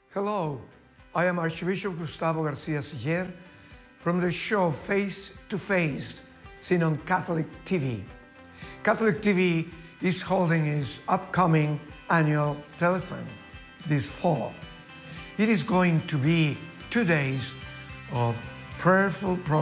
Hello, I am Archbishop Gustavo Garcia Siller from the show Face to Face, seen on Catholic TV. Catholic TV is holding its upcoming annual telethon this fall. It is going to be 2 days of prayerful programs